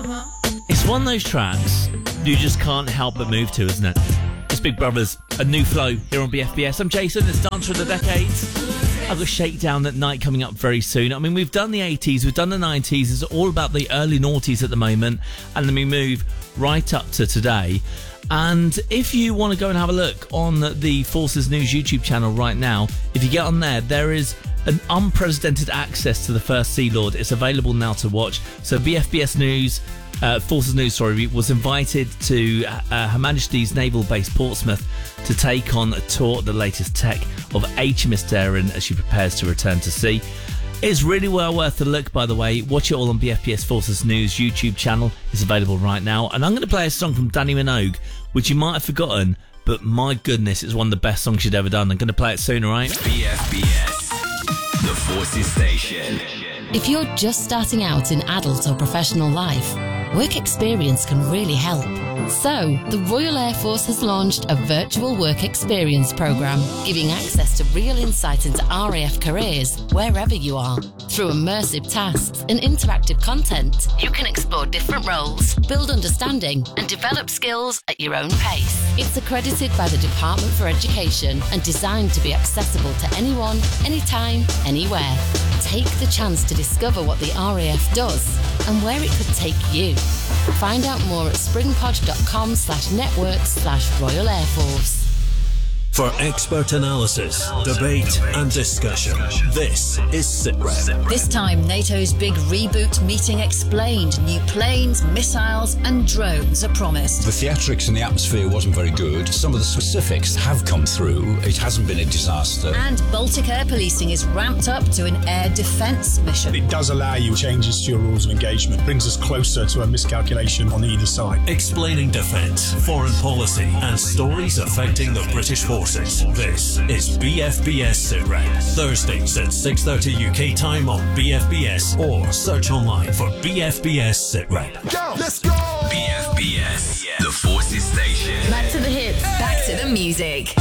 It's one of those tracks you just can't help but move to, isn't it? It's Big Brothers, a new flow here on BFBS. I'm Jason, it's Dancer of the Decades. I've got Shakedown at Night coming up very soon. I mean, we've done the 80s, we've done the 90s. It's all about the early noughties at the moment. And then we move right up to today. And if you want to go and have a look on the Forces News YouTube channel right now, if you get on there, there is an unprecedented access to the First Sea Lord. It's available now to watch. So BFBS News, Forces News, was invited to Her Majesty's Naval Base Portsmouth to take on a tour of the latest tech of HMS Darren as she prepares to return to sea. It's really well worth a look, by the way. Watch it all on BFBS Forces News YouTube channel. It's available right now. And I'm going to play a song from Danny Minogue, which you might have forgotten, but my goodness, it's one of the best songs she'd ever done. I'm going to play it soon, all right? BFBS, the Forces Station. If you're just starting out in adult or professional life, work experience can really help. So, the Royal Air Force has launched a virtual work experience program, giving access to real insight into RAF careers wherever you are. Through immersive tasks and interactive content, you can explore different roles, build understanding, and develop skills at your own pace. It's accredited by the Department for Education and designed to be accessible to anyone, anytime, anywhere. Take the chance to discover what the RAF does and where it could take you. Find out more at springpod.com/networks/Royal Air Force. For expert analysis, debate and discussion, this is SITREP. This time, NATO's big reboot meeting explained. New planes, missiles and drones are promised. The theatrics in the atmosphere wasn't very good. Some of the specifics have come through. It hasn't been a disaster. And Baltic air policing is ramped up to an air defence mission. It does allow you changes to your rules of engagement. Brings us closer to a miscalculation on either side. Explaining defence, foreign policy and stories affecting the British forces. This is BFBS SITREP. Thursdays at 6:30 UK time on BFBS or search online for BFBS SITREP. Go, let's go! BFBS, the Forces Station. Back to the hits. Back to the music.